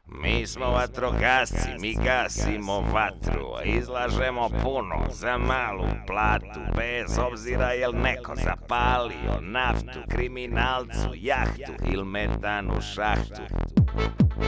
Mi smo vatrogasci, mi gasimo vatru, izlažemo puno za malu platu, bez obzira jel neko zapalio naftu, kriminalcu jahtu ili metan u šahtu.